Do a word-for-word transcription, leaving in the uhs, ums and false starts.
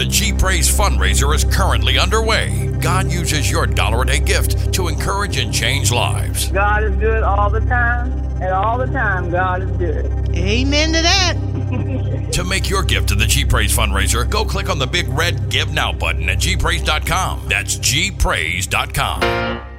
The G Praise fundraiser is currently underway. God uses your dollar a day gift to encourage and change lives. God is good all the time, and all the time God is good. Amen to that. To make your gift to the G Praise fundraiser, go click on the big red Give Now button at G praise dot com. That's G praise dot com.